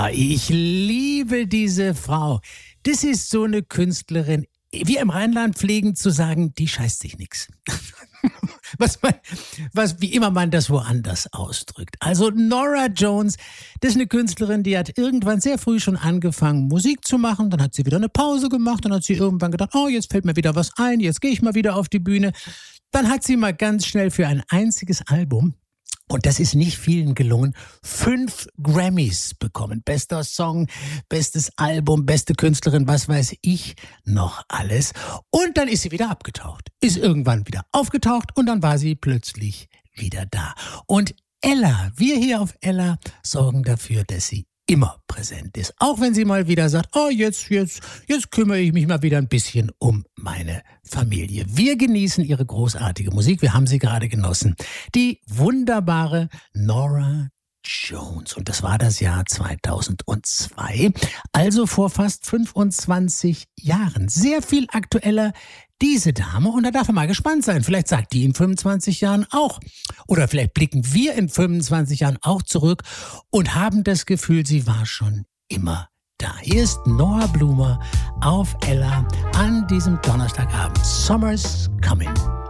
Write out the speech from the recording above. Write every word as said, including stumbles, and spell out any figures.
Ich liebe diese Frau. Das ist so eine Künstlerin. Wir im Rheinland pflegen zu sagen, die scheißt sich nix. Was man, was, wie immer man das woanders ausdrückt. Also Norah Jones, das ist eine Künstlerin, die hat irgendwann sehr früh schon angefangen, Musik zu machen. Dann hat sie wieder eine Pause gemacht. Dann hat sie irgendwann gedacht, oh, jetzt fällt mir wieder was ein. Jetzt gehe ich mal wieder auf die Bühne. Dann hat sie mal ganz schnell für ein einziges Album, und das ist nicht vielen gelungen, fünf Grammys bekommen. Bester Song, bestes Album, beste Künstlerin, was weiß ich noch alles. Und dann ist sie wieder abgetaucht. Ist irgendwann wieder aufgetaucht und dann war sie plötzlich wieder da. Und Ella, wir hier auf Ella sorgen dafür, dass sie immer präsent ist. Auch wenn sie mal wieder sagt, oh, jetzt, jetzt, jetzt kümmere ich mich mal wieder ein bisschen um meine Familie. Wir genießen ihre großartige Musik. Wir haben sie gerade genossen. Die wunderbare Norah Jones. Und das war das Jahr zweitausendzwei. Also vor fast fünfundzwanzig Jahren. Sehr viel aktueller diese Dame, und da darf man mal gespannt sein. Vielleicht sagt die in fünfundzwanzig Jahren auch. Oder vielleicht blicken wir in fünfundzwanzig Jahren auch zurück und haben das Gefühl, sie war schon immer da. Hier ist Noah Blumer auf Ella an diesem Donnerstagabend. Summer's Coming.